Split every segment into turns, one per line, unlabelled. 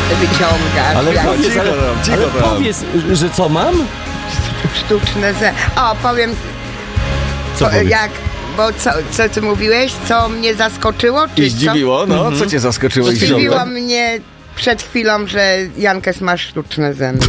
wyciągasz.
Ale powiedz, że co mam?
Sztuczne zęby. O, powiem,
Co powiedz?
co ty mówiłeś? Co mnie zaskoczyło? Czy
I zdziwiło? No, co cię zaskoczyło i
Zdziwiło mnie przed chwilą, że Jankes ma sztuczne zęby.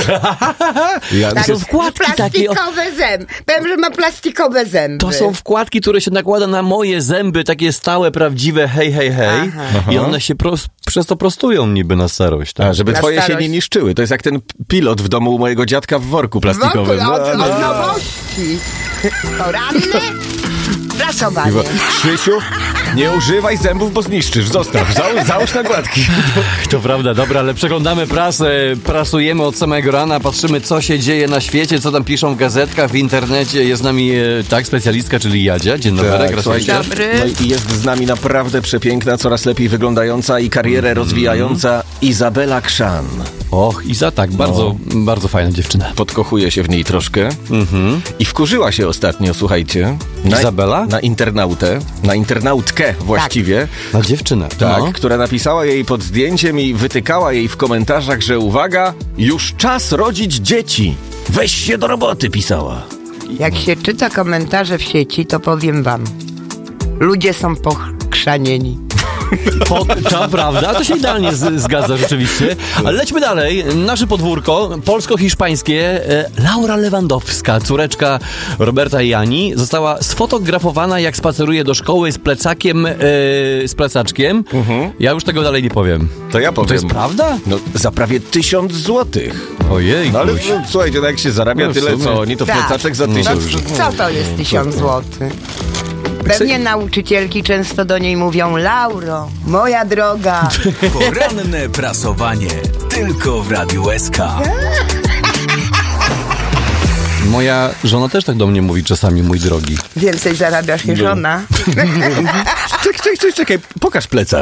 To są wkładki takie.
Plastikowe zęby. Powiem, że ma plastikowe zęby.
To są wkładki, które się nakłada na moje zęby, takie stałe, prawdziwe, hej.
Aha.
I one się przez to prostują niby na starość. Tak?
A, żeby
Na
twoje się
starość.
nie niszczyły. To jest jak ten pilot w domu u mojego dziadka w worku plastikowym.
Od nowości. To ranne prasowanie.
Krzysiu, nie używaj zębów, bo zniszczysz. Zostaw, załóż na gładki.
To prawda, dobra, ale przeglądamy prasę, prasujemy od samego rana, patrzymy, co się dzieje na świecie, co tam piszą w gazetkach, w internecie. Jest z nami, specjalistka, czyli Jadzia. Dzień dobry,
Tak,
gratulacje.
Dobry.
No i jest z nami naprawdę przepiękna, coraz lepiej wyglądająca i karierę rozwijająca Izabela Krzan.
Och, Iza, tak, bardzo fajna dziewczyna.
Podkochuje się w niej troszkę i wkurzyła się ostatnio, słuchajcie.
Izabela?
Na internautkę właściwie.
Na dziewczynę.
Tak,
No.
która napisała jej pod zdjęciem i wytykała jej w komentarzach, że uwaga, już czas rodzić dzieci. Weź się do roboty, pisała.
Jak się czyta komentarze w sieci, to powiem wam. Ludzie są pochrzanieni.
To prawda, to się idealnie zgadza rzeczywiście. Ale lećmy dalej. Nasze podwórko polsko-hiszpańskie. Laura Lewandowska, córeczka Roberta i Ani, została sfotografowana, jak spaceruje do szkoły z plecakiem, z plecaczkiem. Ja już tego dalej nie powiem.
To ja powiem.
To jest prawda?
No, za prawie 1000 złotych.
Ojej.
No ale słuchajcie, no jak się zarabia
No, w
tyle,
sumie.
co oni, to plecaczek za 1000.
Co to jest 1000 złotych? Pewnie nauczycielki często do niej mówią: Lauro, moja droga.
Poranne prasowanie tylko w Radiu SK.
Moja żona też tak do mnie mówi czasami, mój drogi.
Więcej zarabiasz niż ona.
Czekaj, pokaż plecak.